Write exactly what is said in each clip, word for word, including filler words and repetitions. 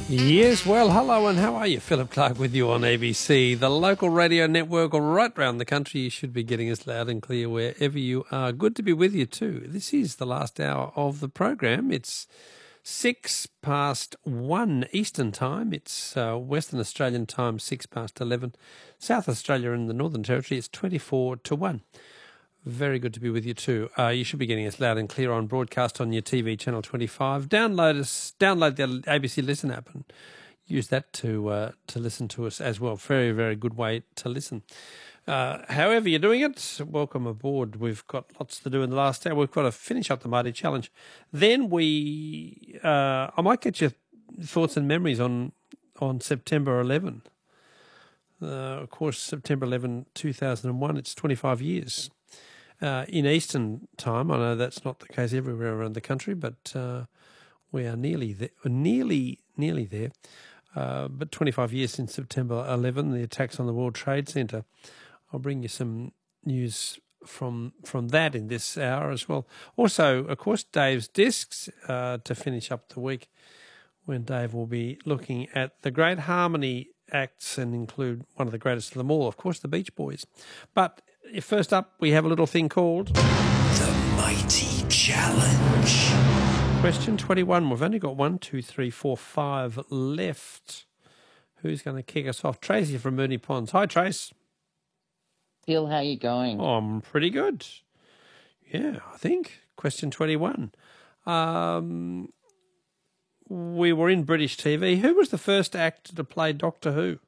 Yes, well, hello and how are you? Philip Clark with you on A B C, the local radio network right round the country. You should be getting us loud and clear wherever you are. Good to be with you too. This is the last hour of the program. It's six past one Eastern time. It's uh, Western Australian time, six past eleven. South Australia and the Northern Territory, it's twenty-four to one. Very good to be with you too. Uh, you should be getting us loud and clear on broadcast on your T V channel twenty-five. Download us, download the A B C Listen app and use that to uh, to listen to us as well. Very, very good way to listen. Uh, however you're doing it, welcome aboard. We've got lots to do in the last hour. We've got to finish up the Mighty Challenge. Then we, uh, I might get your thoughts and memories on on September eleventh. Uh, of course, September eleventh, two thousand one. It's twenty-five years. Uh, in Eastern time, I know that's not the case everywhere around the country, but uh, we are nearly there, nearly, nearly there. Uh, but twenty-five years since September eleventh, the attacks on the World Trade Center. I'll bring you some news from from that in this hour as well. Also, of course, Dave's Discs uh, to finish up the week, when Dave will be looking at the great harmony acts and include one of the greatest of them all, of course, the Beach Boys. But first up, we have a little thing called The Mighty Challenge. Question twenty-one. We've only got one, two, three, four, five left. Who's going to kick us off? Tracy from Mooney Ponds. Hi, Trace. Phil, how you going? Oh, I'm pretty good. Yeah, I think. Question twenty-one. Um, we were in British T V. Who was the first actor to play Doctor Who?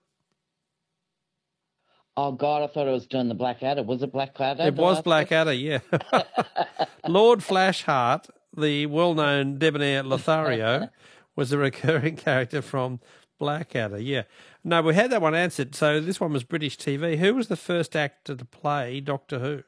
Oh, God, I thought it was doing the Blackadder. Was it Blackadder? It was Blackadder, yeah. Lord Flashheart, the well-known debonair Lothario, was a recurring character from Blackadder, yeah. No, we had that one answered. So this one was British T V. Who was the first actor to play Doctor Who?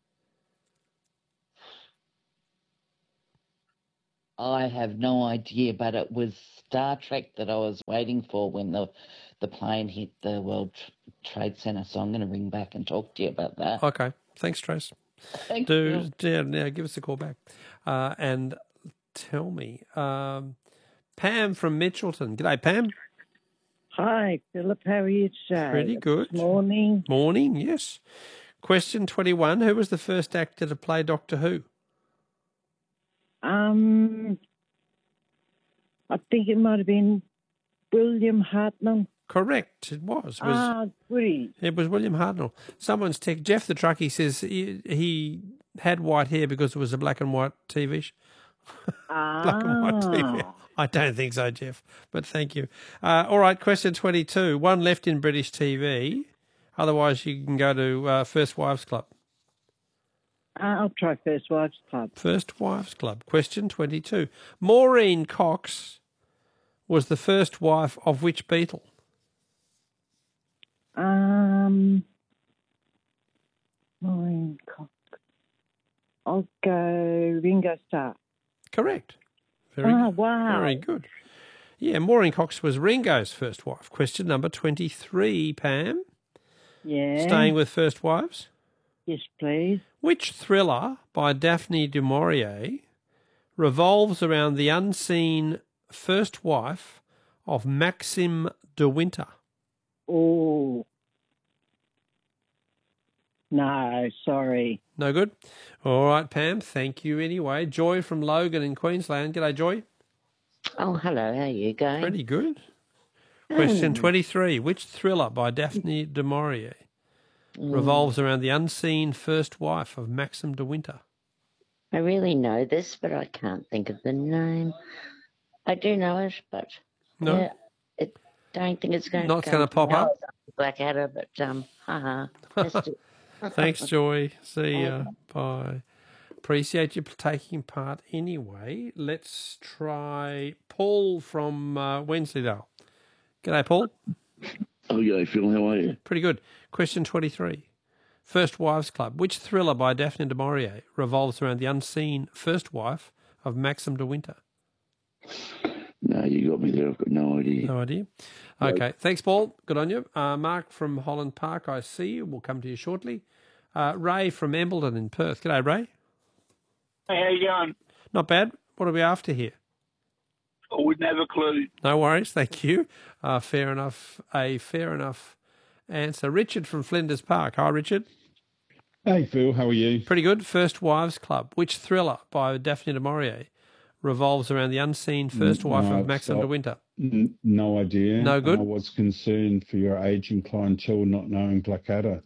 I have no idea, but it was Star Trek that I was waiting for when the the plane hit the World Trade Center. So I'm going to ring back and talk to you about that. Okay. Thanks, Trace. Thank Do, you. yeah, now give us a call back. Uh, and tell me, um, Pam from Mitchelton. G'day, Pam. Hi, Philip. How are you today? Pretty good. This morning. Morning, yes. Question twenty-one. Who was the first actor to play Doctor Who? Um, I think it might have been William Hartnell. Correct, it was. It was Ah, goody. It was William Hartnell. Someone's text, Jeff the truckie says he, he had white hair because it was a black and white T V show. Ah. Black and white T V. I don't think so, Jeff, but thank you. Uh, all right, question twenty-two. One left in British T V. Otherwise, you can go to uh, First Wives Club. Uh, I'll try First Wives Club. First Wives Club. Question twenty-two. Maureen Cox was the first wife of which Beatle? Um, Maureen Cox. I'll go Ringo Starr. Correct. Very Oh, good. wow. Very good. Yeah, Maureen Cox was Ringo's first wife. Question number twenty-three, Pam. Yeah. Staying with first wives. Yes, please. Which thriller by Daphne du Maurier revolves around the unseen first wife of Maxim de Winter? Oh. No, sorry. No good? All right, Pam, thank you anyway. Joy from Logan in Queensland. G'day, Joy. Oh, hello. How are you going? Pretty good. Question twenty-three. Which thriller by Daphne du Maurier Mm. revolves around the unseen first wife of Maxim de Winter? I really know this, but I can't think of the name. I do know it, but No? yeah, it, don't think it's going Not to gonna pop up? Blackadder, but um, haha. Just do- Thanks, Joy. See ya. Bye. Appreciate you taking part anyway. Let's try Paul from uh, Wensleydale. G'day, Paul. Oh, yeah, Phil, how are you? Pretty good. Question twenty-three. First Wives Club. Which thriller by Daphne du Maurier revolves around the unseen first wife of Maxim de Winter? No, you got me there. I've got no idea. No idea. Okay. Thanks, Paul. Good on you. Uh, Mark from Holland Park, I see you. We'll come to you shortly. Uh, Ray from Embleton in Perth. G'day, Ray. Hey, how you going? Not bad. What are we after here? I wouldn't have a clue. No worries, thank you. Uh, fair enough. A fair enough answer. Richard from Flinders Park. Hi, Richard. Hey, Phil. How are you? Pretty good. First Wives Club. Which thriller by Daphne du Maurier revolves around the unseen first wife No, of Maxim stop. de Winter? N- no idea. No good? I was concerned for your aging clientele not knowing Blackadder.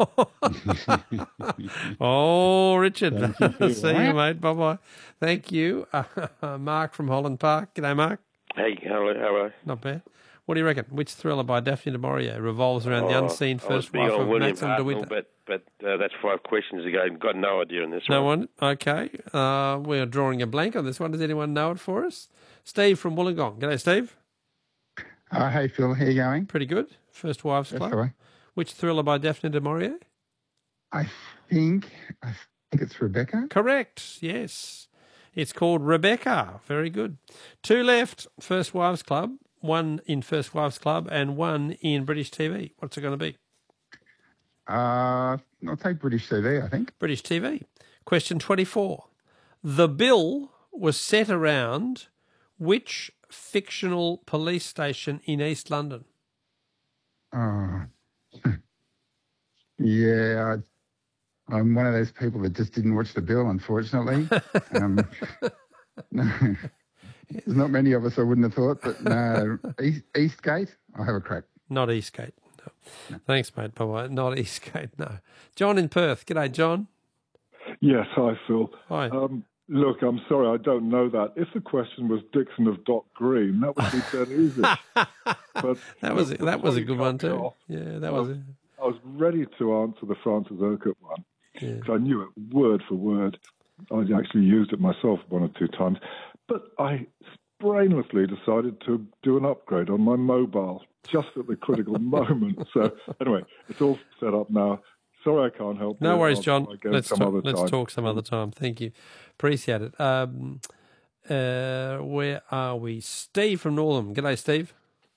Oh, Richard. Thank you, Phil. See you, mate. Bye-bye. Thank you. Uh, Mark from Holland Park. G'day, Mark. Hey, hello, how are you? Not bad. What do you reckon? Which thriller by Daphne du Maurier revolves around the unseen Oh, I was first big wife on of William Maxim de Hartnell, Winter? but, but uh, that's five questions ago. Got no idea on this No one. one? Okay. Uh, we're drawing a blank on this one. Does anyone know it for us? Steve from Wollongong. G'day, Steve. Uh, hey, Phil. How you going? Pretty good. First Wives That's Club. all right. Which thriller by Daphne du Maurier? I think I think it's Rebecca. Correct. Yes. It's called Rebecca. Very good. Two left. First Wives Club. One in First Wives Club and one in British T V. What's it going to be? Uh, I'll take British T V, I think. British T V. Question twenty-four. The bill was set around which fictional police station in East London? Oh. yeah, I, I'm one of those people that just didn't watch the bill, unfortunately. um, no, there's not many of us I wouldn't have thought, but no. East, Eastgate, I'll have a crack. Not Eastgate. No. no. Thanks, mate. Bye-bye. Not Eastgate, no. John in Perth. G'day, John. Yes, hi, Phil. Hi. Um, look, I'm sorry, I don't know that. If the question was Dixon of Dock Green, that would be dead easy. But that was look, that was a before good you one cut me too. off, Yeah, that I was was, it. I was ready to answer the Francis Urquhart one Yeah. because I knew it word for word. I actually used it myself one or two times. But I brainlessly decided to do an upgrade on my mobile just at the critical moment. So anyway, it's all set up now. Sorry I can't help. No you. worries, I'll John. try again Let's some talk, other let's time. talk some other time. Thank you. Appreciate it. Um, uh, where are we? Steve from Northam. G'day, Steve.